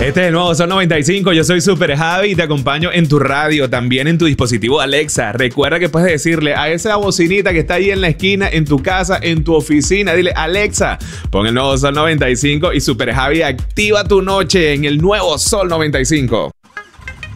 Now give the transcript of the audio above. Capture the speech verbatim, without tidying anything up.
Este es el nuevo Sol noventa y cinco, yo soy Super Javi y te acompaño en tu radio, también en tu dispositivo Alexa. Recuerda que puedes decirle a esa bocinita que está ahí en la esquina, en tu casa, en tu oficina, dile: Alexa, pon el nuevo Sol noventa y cinco y Super Javi activa tu noche en el nuevo Sol noventa y cinco.